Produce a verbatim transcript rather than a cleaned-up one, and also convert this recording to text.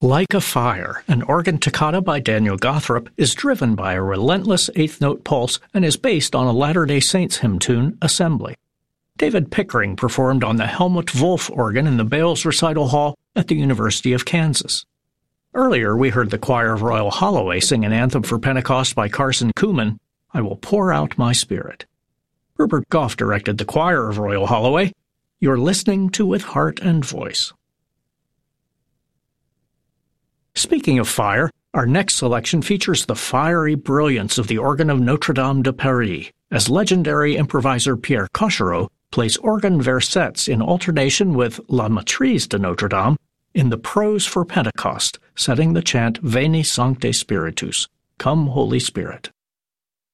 Like a Fire, an organ toccata by Daniel Gothrop, is driven by a relentless eighth-note pulse and is based on a Latter-day Saints hymn tune, Assembly. David Pickering performed on the Helmut Wolf organ in the Bales Recital Hall at the University of Kansas. Earlier, we heard the choir of Royal Holloway sing an anthem for Pentecost by Carson Kuhlman, I Will Pour Out My Spirit. Herbert Goff directed the choir of Royal Holloway. You're listening to With Heart and Voice. Speaking of fire, our next selection features the fiery brilliance of the organ of Notre Dame de Paris, as legendary improviser Pierre Cochereau plays organ versets in alternation with La Maîtrise de Notre Dame in the Prose for Pentecost, setting the chant Veni Sancte Spiritus, Come Holy Spirit.